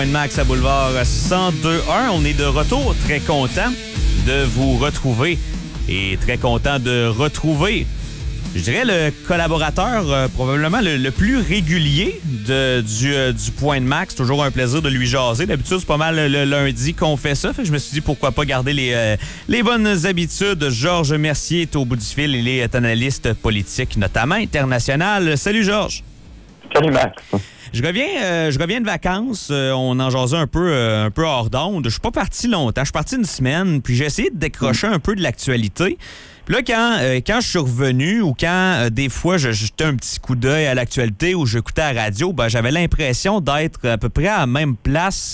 Max à Boulevard 102.1. On est de retour, très content de vous retrouver et très content de retrouver, je dirais, le collaborateur probablement le plus régulier du Point de Max. Toujours un plaisir de lui jaser. D'habitude, c'est pas mal le lundi qu'on fait ça. Fait que je me suis dit pourquoi pas garder les bonnes habitudes. Georges Mercier est au bout du fil. Il est analyste politique, notamment international. Salut Georges. Salut Max. Je reviens de vacances. On en jasait un peu hors d'onde. Je suis pas parti longtemps. Je suis parti une semaine, puis j'ai essayé de décrocher un peu de l'actualité. Puis là, quand je suis revenu ou quand des fois je jetais un petit coup d'œil à l'actualité ou j'écoutais à la radio, ben, j'avais l'impression d'être à peu près à la même place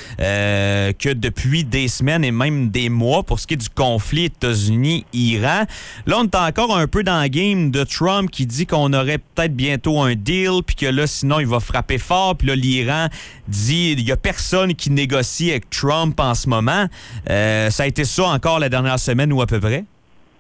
que depuis des semaines et même des mois pour ce qui est du conflit États-Unis-Iran. Là, on est encore un peu dans le game de Trump qui dit qu'on aurait peut-être bientôt un deal, puis que là, sinon, il va frapper fort. Puis là, l'Iran dit il y a personne qui négocie avec Trump en ce moment. Ça a été ça encore la dernière semaine ou à peu près?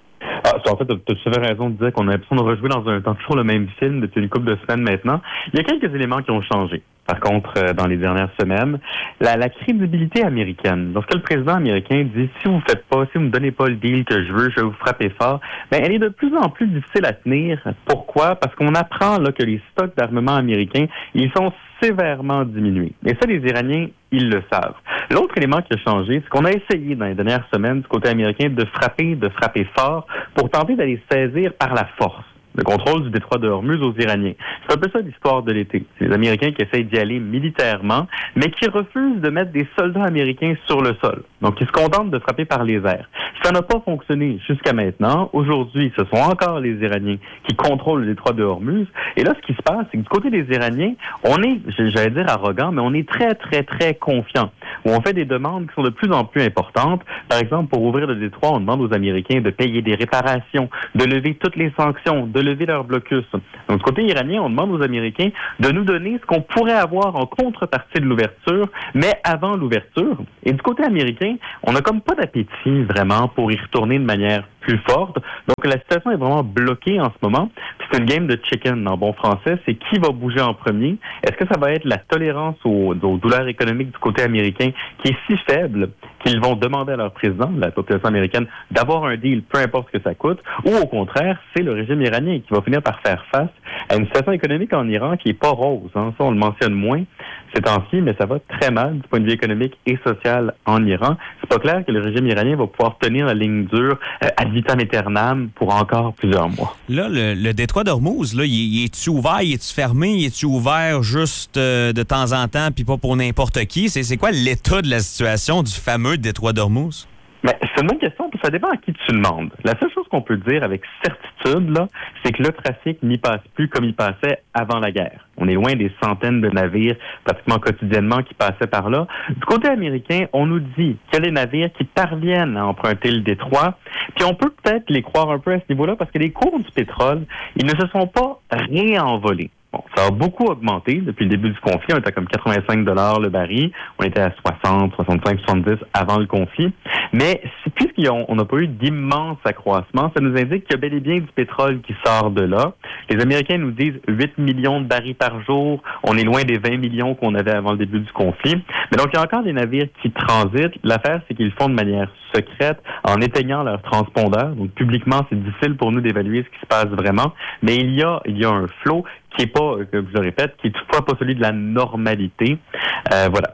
En fait, tu as tout à fait raison de dire qu'on a l'impression de rejouer dans toujours le même film depuis une couple de semaines maintenant. Il y a quelques éléments qui ont changé. Par contre, dans les dernières semaines, la crédibilité américaine. Lorsque le président américain dit si vous me donnez pas le deal que je veux, je vais vous frapper fort, ben elle est de plus en plus difficile à tenir. Pourquoi? Parce qu'on apprend là que les stocks d'armement américains, ils sont sévèrement diminués. Et ça, les Iraniens, ils le savent. L'autre élément qui a changé, c'est qu'on a essayé dans les dernières semaines du côté américain de frapper fort pour tenter d'aller saisir par la force le contrôle du détroit de Hormuz aux Iraniens. C'est un peu ça l'histoire de l'été. C'est les Américains qui essayent d'y aller militairement, mais qui refusent de mettre des soldats américains sur le sol. Donc, ils se contentent de frapper par les airs. Ça n'a pas fonctionné jusqu'à maintenant. Aujourd'hui, ce sont encore les Iraniens qui contrôlent le détroit de Hormuz. Et là, ce qui se passe, c'est que du côté des Iraniens, on est, j'allais dire arrogant, mais on est très, très, très confiant. Où on fait des demandes qui sont de plus en plus importantes. Par exemple, pour ouvrir le détroit, on demande aux Américains de payer des réparations, de lever toutes les sanctions, de lever leur blocus. Donc, du côté iranien, on demande aux Américains de nous donner ce qu'on pourrait avoir en contrepartie de l'ouverture, mais avant l'ouverture. Et du côté américain, on n'a comme pas d'appétit vraiment pour y retourner de manière plus forte. Donc, la situation est vraiment bloquée en ce moment. Puis c'est une game de chicken en bon français. C'est qui va bouger en premier? Est-ce que ça va être la tolérance aux douleurs économiques du côté américain qui est si faible qu'ils vont demander à leur président, la population américaine, d'avoir un deal, peu importe ce que ça coûte, ou au contraire, c'est le régime iranien qui va finir par faire face à une situation économique en Iran qui est pas rose. Hein. Ça, on le mentionne moins ces temps-ci, mais ça va très mal du point de vue économique et social en Iran. C'est pas clair que le régime iranien va pouvoir tenir la ligne dure ad vitam aeternam pour encore plusieurs mois. Là, le détroit d'Hormuz, là, il est-tu ouvert, il est-tu fermé, il est-tu ouvert juste de temps en temps puis pas pour n'importe qui? C'est quoi l'état de la situation du fameux détroit d'Hormuz? Mais c'est une bonne question, ça dépend à qui tu demandes. La seule chose qu'on peut dire avec certitude, là, c'est que le trafic n'y passe plus comme il passait avant la guerre. On est loin des centaines de navires pratiquement quotidiennement qui passaient par là. Du côté américain, on nous dit qu'il y a des navires qui parviennent à emprunter le détroit, puis on peut peut-être les croire un peu à ce niveau-là parce que les cours du pétrole, ils ne se sont pas réenvolés. Bon, ça a beaucoup augmenté depuis le début du conflit. On était à comme 85 $ le baril. On était à 60, 65, 70 avant le conflit. Mais puisqu'on n'a pas eu d'immense accroissement, ça nous indique qu'il y a bel et bien du pétrole qui sort de là. Les Américains nous disent 8 millions de barils par jour. On est loin des 20 millions qu'on avait avant le début du conflit. Mais donc, il y a encore des navires qui transitent. L'affaire, c'est qu'ils le font de manière secrète en éteignant leur transpondeur. Donc, publiquement, c'est difficile pour nous d'évaluer ce qui se passe vraiment. Mais il y a un flot qui est pas, je le répète, qui est toutefois pas celui de la normalité. Voilà.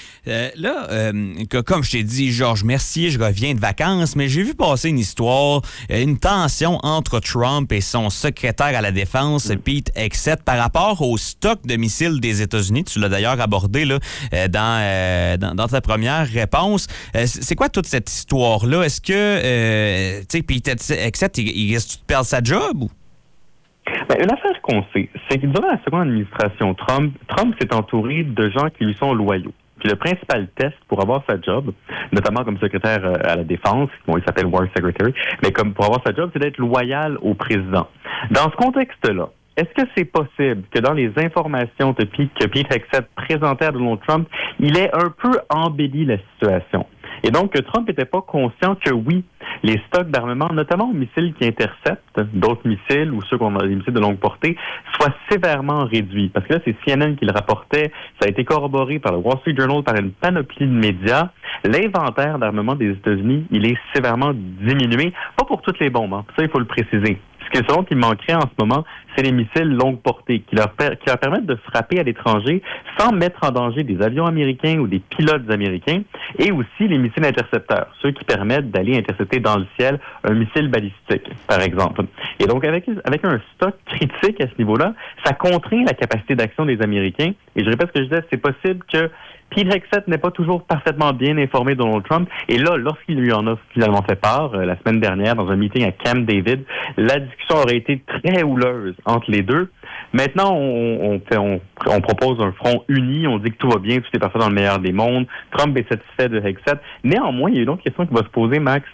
Comme je t'ai dit, Georges Mercier, je reviens de vacances, mais j'ai vu passer une histoire, une tension entre Trump et son secrétaire à la Défense, Pete Hegseth, par rapport au stock de missiles des États-Unis. Tu l'as d'ailleurs abordé là, dans ta première réponse. C'est quoi toute cette histoire-là? Est-ce que Pete Hegseth, il risque de perdre sa job ou? Une affaire qu'on sait, c'est que durant la seconde administration Trump s'est entouré de gens qui lui sont loyaux. Puis le principal test pour avoir sa job, notamment comme secrétaire à la Défense, bon, il s'appelle War Secretary, mais comme pour avoir sa job, c'est d'être loyal au président. Dans ce contexte-là, est-ce que c'est possible que dans les informations que Pete Hegseth présentait à Donald Trump, il ait un peu embelli la situation? Et donc, Trump n'était pas conscient que oui, les stocks d'armement, notamment aux missiles qui interceptent d'autres missiles ou ceux qu'on a des missiles de longue portée, soient sévèrement réduits. Parce que là, c'est CNN qui le rapportait, ça a été corroboré par le Wall Street Journal, par une panoplie de médias. L'inventaire d'armement des États-Unis, il est sévèrement diminué. Pas pour toutes les bombes, hein. Ça, il faut le préciser. Ce qui manquerait en ce moment, c'est les missiles longue portée qui leur permettent de frapper à l'étranger sans mettre en danger des avions américains ou des pilotes américains, et aussi les missiles intercepteurs, ceux qui permettent d'aller intercepter dans le ciel un missile balistique, par exemple. Et donc, avec un stock critique à ce niveau-là, ça contraint la capacité d'action des Américains. Et je répète ce que je disais, c'est possible que Pete Hegseth n'est pas toujours parfaitement bien informé de Donald Trump. Et là, lorsqu'il lui en a finalement fait part, la semaine dernière, dans un meeting à Camp David, la discussion aurait été très houleuse entre les deux. Maintenant, on propose un front uni, on dit que tout va bien, tout est parfait dans le meilleur des mondes. Trump est satisfait de Hegseth. Néanmoins, il y a une autre question qui va se poser, Max,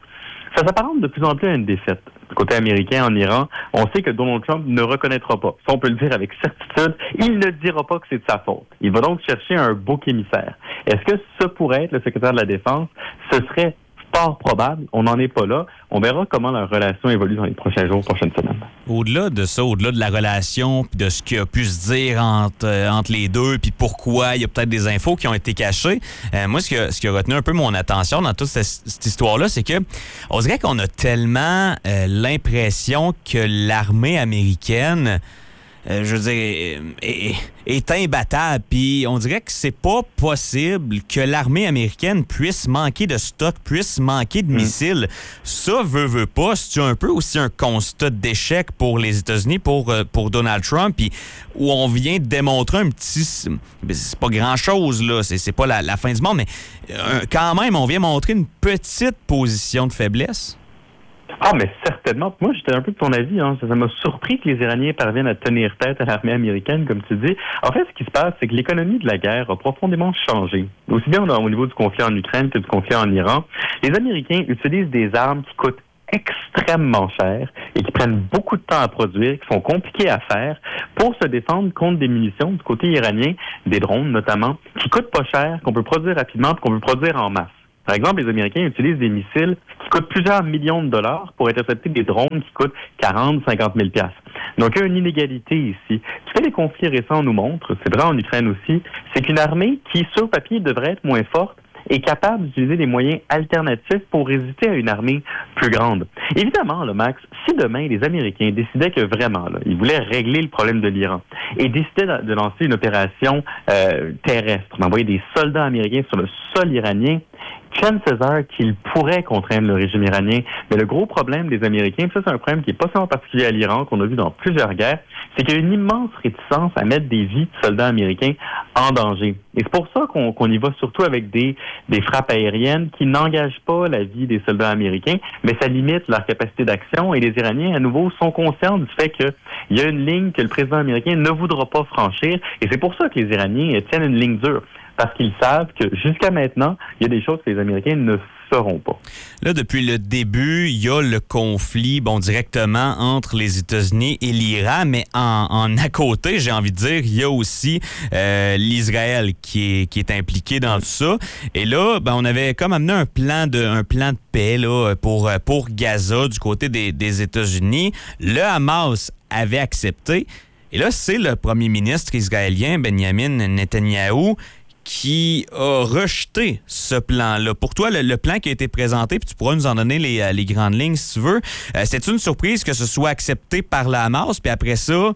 ça s'apparente de plus en plus à une défaite. Du côté américain, en Iran, on sait que Donald Trump ne reconnaîtra pas. Ça, on peut le dire avec certitude. Il ne dira pas que c'est de sa faute. Il va donc chercher un bouc émissaire. Est-ce que ce pourrait être le secrétaire de la Défense? Ce serait fort probable. On n'en est pas là. On verra comment la relation évolue dans les prochains jours, prochaines semaines. Au-delà de ça, au-delà de la relation, puis de ce qui a pu se dire entre les deux, puis pourquoi il y a peut-être des infos qui ont été cachées, moi, ce qui a retenu un peu mon attention dans toute cette histoire-là, c'est que on dirait qu'on a tellement l'impression que l'armée américaine je veux dire, est imbattable. Puis on dirait que c'est pas possible que l'armée américaine puisse manquer de stock, puisse manquer de missiles. Ça, veut pas, c'est un peu aussi un constat d'échec pour les États-Unis, pour Donald Trump, puis où on vient de démontrer un petit... C'est pas grand-chose, là, c'est pas la fin du monde, mais quand même, on vient montrer une petite position de faiblesse. Ah, mais certainement. Moi, j'étais un peu de ton avis. Hein. Ça m'a surpris que les Iraniens parviennent à tenir tête à l'armée américaine, comme tu dis. En fait, ce qui se passe, c'est que l'économie de la guerre a profondément changé. Aussi bien au niveau du conflit en Ukraine que du conflit en Iran. Les Américains utilisent des armes qui coûtent extrêmement cher et qui prennent beaucoup de temps à produire, qui sont compliquées à faire pour se défendre contre des munitions du côté iranien, des drones notamment, qui coûtent pas cher, qu'on peut produire rapidement et qu'on peut produire en masse. Par exemple, les Américains utilisent des missiles qui coûtent plusieurs millions de dollars pour intercepter des drones qui coûtent 40, 50 000 $. Donc, il y a une inégalité ici. Ce que les conflits récents nous montrent, c'est vrai en Ukraine aussi, c'est qu'une armée qui, sur papier, devrait être moins forte, est capable d'utiliser des moyens alternatifs pour résister à une armée plus grande. Évidemment, là, Max, si demain les Américains décidaient que vraiment, là, ils voulaient régler le problème de l'Iran et décidaient de lancer une opération terrestre, d'envoyer des soldats américains sur le sol iranien, chances are qu'ils pourraient contraindre le régime iranien. Mais le gros problème des Américains, ça c'est un problème qui n'est pas seulement particulier à l'Iran, qu'on a vu dans plusieurs guerres, c'est qu'il y a une immense réticence à mettre des vies de soldats américains en danger. Et c'est pour ça qu'on y va surtout avec des frappes aériennes qui n'engagent pas la vie des soldats américains, mais ça limite leur capacité d'action. Et les Iraniens, à nouveau, sont conscients du fait qu'il y a une ligne que le président américain ne voudra pas franchir. Et c'est pour ça que les Iraniens tiennent une ligne dure. Parce qu'ils savent que jusqu'à maintenant, il y a des choses que les Américains ne feront pas. Là, depuis le début, il y a le conflit, directement entre les États-Unis et l'Iran, mais en à côté, j'ai envie de dire, il y a aussi l'Israël qui est impliqué dans tout ça. Et là, on avait comme amené un plan de paix là pour Gaza du côté des États-Unis. Le Hamas avait accepté. Et là, c'est le premier ministre israélien, Benjamin Netanyahou, qui a rejeté ce plan-là. Pour toi, le plan qui a été présenté, puis tu pourras nous en donner les grandes lignes si tu veux, c'est une surprise que ce soit accepté par le Hamas, puis après ça,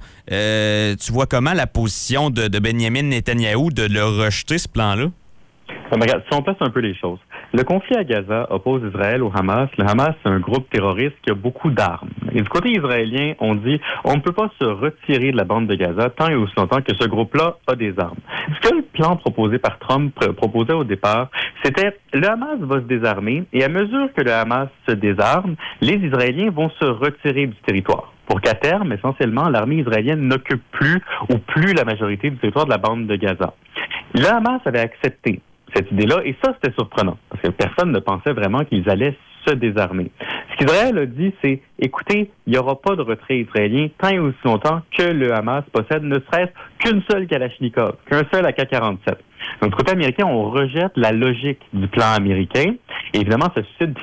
tu vois comment la position de Benjamin Netanyahou de le rejeter, ce plan-là? Regarde, si on place un peu les choses. Le conflit à Gaza oppose Israël au Hamas. Le Hamas, c'est un groupe terroriste qui a beaucoup d'armes. Et du côté israélien, on dit on ne peut pas se retirer de la bande de Gaza tant et aussi longtemps que ce groupe-là a des armes. Ce que le plan proposé par Trump proposait au départ, c'était le Hamas va se désarmer et à mesure que le Hamas se désarme, les Israéliens vont se retirer du territoire. Pour qu'à terme, essentiellement, l'armée israélienne n'occupe plus la majorité du territoire de la bande de Gaza. Le Hamas avait accepté cette idée-là, et ça, c'était surprenant, parce que personne ne pensait vraiment qu'ils allaient se désarmer. Ce qu'Israël a dit, c'est, écoutez, il n'y aura pas de retrait israélien tant et aussi longtemps que le Hamas possède ne serait-ce qu'une seule Kalachnikov, qu'un seul AK-47. Donc, du côté américain, on rejette la logique du plan américain. Et évidemment, ça suscite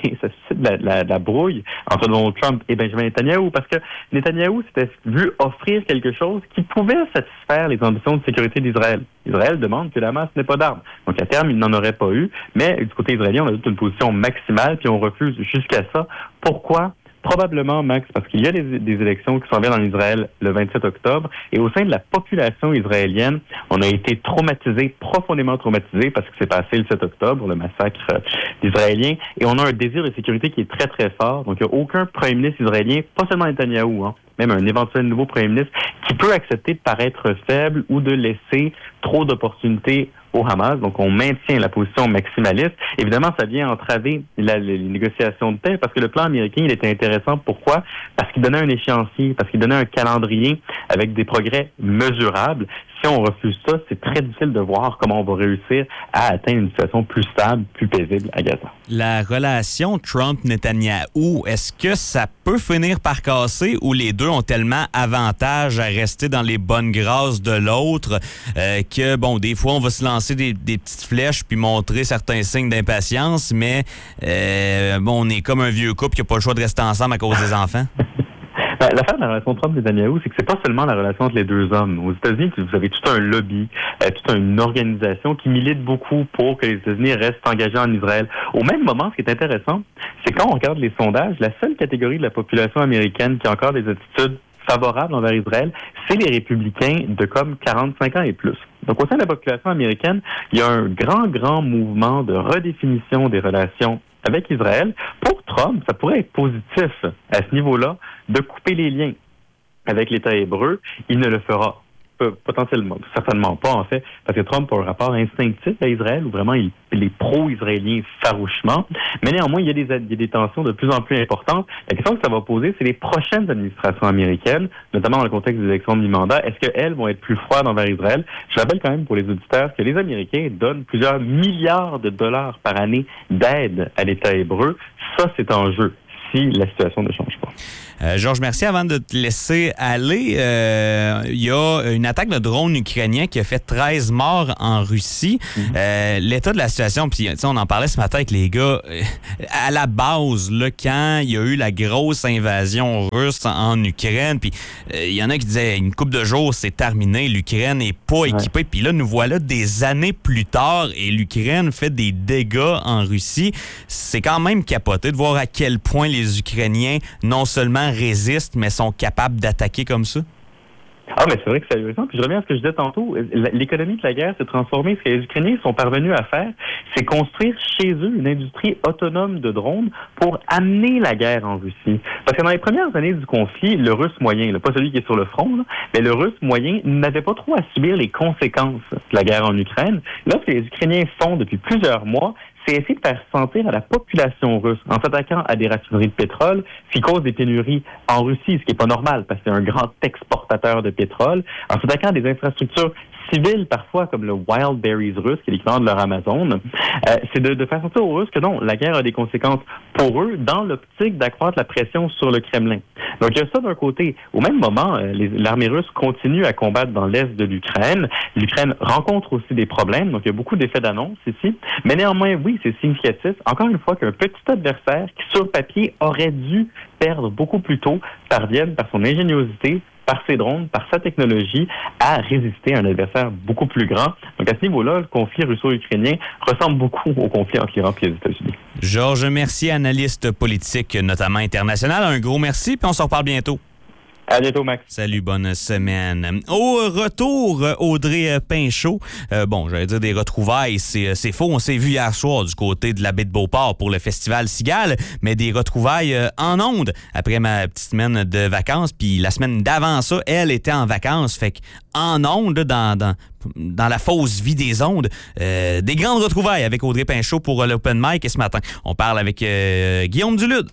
la brouille entre Donald Trump et Benjamin Netanyahou, parce que Netanyahou s'était vu offrir quelque chose qui pouvait satisfaire les ambitions de sécurité d'Israël. Israël demande que le Hamas n'ait pas d'armes. Donc, à terme, il n'en aurait pas eu. Mais du côté israélien, on a toute une position maximale, puis on refuse jusqu'à ça. Pourquoi? Probablement, Max, parce qu'il y a des élections qui s'en viennent en Israël le 27 octobre. Et au sein de la population israélienne, on a été traumatisés, profondément traumatisés, parce que c'est passé le 7 octobre, le massacre d'Israéliens. Et on a un désir de sécurité qui est très, très fort. Donc, il n'y a aucun premier ministre israélien, pas seulement Netanyahou, même un éventuel nouveau premier ministre, qui peut accepter de paraître faible ou de laisser trop d'opportunités au Hamas. Donc, on maintient la position maximaliste. Évidemment, ça vient entraver les négociations de paix, parce que le plan américain, il était intéressant. Pourquoi? Parce qu'il donnait un échéancier, parce qu'il donnait un calendrier avec des progrès mesurables. Si on refuse ça, c'est très difficile de voir comment on va réussir à atteindre une situation plus stable, plus paisible à Gaza. La relation Trump-Netanyahou, est-ce que ça peut finir par casser, ou les deux ont tellement avantage à rester dans les bonnes grâces de l'autre que, bon, des fois, on va se lancer des petites flèches puis montrer certains signes d'impatience, mais bon, on est comme un vieux couple qui n'a pas le choix de rester ensemble à cause des enfants? L'affaire de la relation Trump-Netanyahou, c'est que c'est pas seulement la relation entre les deux hommes. Aux États-Unis, vous avez tout un lobby, toute une organisation qui milite beaucoup pour que les États-Unis restent engagés en Israël. Au même moment, ce qui est intéressant, c'est quand on regarde les sondages, la seule catégorie de la population américaine qui a encore des attitudes favorables envers Israël, c'est les républicains de comme 45 ans et plus. Donc, au sein de la population américaine, il y a un grand mouvement de redéfinition des relations avec Israël. Pour Trump, ça pourrait être positif à ce niveau-là de couper les liens avec l'État hébreu. Il ne le fera potentiellement, certainement pas en fait, parce que Trump a un rapport instinctif à Israël où vraiment il est pro-israélien farouchement. Mais néanmoins, il y a des tensions de plus en plus importantes. La question que ça va poser, c'est les prochaines administrations américaines, notamment dans le contexte des élections de mi-mandat. Est-ce qu'elles vont être plus froides envers Israël? Je rappelle quand même pour les auditeurs que les Américains donnent plusieurs milliards de dollars par année d'aide à l'État hébreu. Ça, c'est en jeu si la situation ne change pas. Georges, merci. Avant de te laisser aller, il y a une attaque de drone ukrainien qui a fait 13 morts en Russie. L'état de la situation, puis on en parlait ce matin avec les gars, à la base, là, quand il y a eu la grosse invasion russe en Ukraine, puis il y en a qui disaient une couple de jours, c'est terminé, l'Ukraine n'est pas équipée. Puis là, nous voilà des années plus tard et l'Ukraine fait des dégâts en Russie. C'est quand même capoté de voir à quel point les Ukrainiens, non seulement résistent, mais sont capables d'attaquer comme ça? Ah, mais c'est vrai que c'est intéressant. Puis je reviens à ce que je disais tantôt. L'économie de la guerre s'est transformée. Ce que les Ukrainiens sont parvenus à faire, c'est construire chez eux une industrie autonome de drones pour amener la guerre en Russie. Parce que dans les premières années du conflit, le Russe moyen, là, pas celui qui est sur le front, là, mais le Russe moyen n'avait pas trop à subir les conséquences de la guerre en Ukraine. Là, ce que les Ukrainiens font depuis plusieurs mois, c'est essayer de faire sentir à la population russe, en s'attaquant à des raffineries de pétrole, ce qui cause des pénuries en Russie, ce qui n'est pas normal, parce que c'est un grand exportateur de pétrole, en s'attaquant à des infrastructures civiles, parfois, comme le Wild Berries russe, qui est l'équivalent de leur Amazon, c'est de faire sentir aux Russes que non, la guerre a des conséquences pour eux, dans l'optique d'accroître la pression sur le Kremlin. Donc, il y a ça d'un côté. Au même moment, l'armée russe continue à combattre dans l'est de l'Ukraine. L'Ukraine rencontre aussi des problèmes, donc il y a beaucoup d'effets d'annonce ici. Mais néanmoins, oui, c'est significatif. Encore une fois, qu'un petit adversaire qui, sur papier, aurait dû perdre beaucoup plus tôt, parvienne, par son ingéniosité, par ses drones, par sa technologie, à résister à un adversaire beaucoup plus grand. Donc, à ce niveau-là, le conflit russo-ukrainien ressemble beaucoup au conflit entre l'Iran et les États-Unis. Georges Mercier, analyste politique, notamment international. Un gros merci, puis on se reparle bientôt. À bientôt, Max. Salut, bonne semaine. Au retour, Audrey Pinchot. Bon, j'allais dire des retrouvailles, c'est faux. On s'est vu hier soir du côté de la baie de Beauport pour le festival Cigale, mais des retrouvailles en ondes après ma petite semaine de vacances. Puis la semaine d'avant ça, elle était en vacances. Fait qu'en ondes, dans la fausse vie des ondes, des grandes retrouvailles avec Audrey Pinchot pour l'Open Mic. Et ce matin, on parle avec Guillaume Dulude.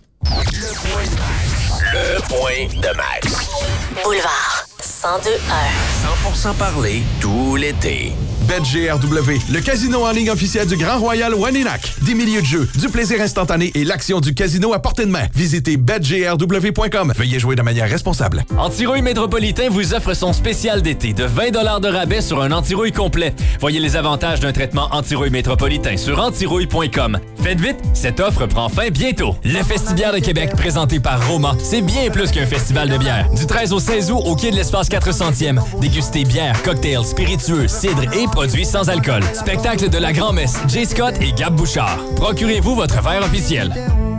Le point de Max. Boulevard 102.1. 100% parler, tout tout l'été. BetGRW, le casino en ligne officiel du Grand Royal Wanninac. Des milliers de jeux, du plaisir instantané et l'action du casino à portée de main. Visitez betgrw.com. Veuillez jouer de manière responsable. Antirouille Métropolitain vous offre son spécial d'été de 20 $ de rabais sur un antirouille complet. Voyez les avantages d'un traitement antirouille métropolitain sur antirouille.com. Faites vite, cette offre prend fin bientôt. Le Festibière de Québec, présenté par Roma, c'est bien plus qu'un festival de bière. Du 13 au 16 août, au quai de l'Espace 400e. Dégustez bière, cocktails, spiritueux, cidre et produits sans alcool. Spectacle de la grand-messe, Jay Scott et Gab Bouchard. Procurez-vous votre verre officiel.